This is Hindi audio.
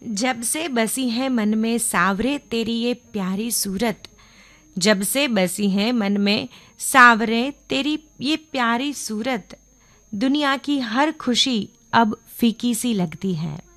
जब से बसी है मन में सावरे तेरी ये प्यारी सूरत, जब से बसी है मन में सावरे तेरी ये प्यारी सूरत, दुनिया की हर खुशी अब फीकी सी लगती है।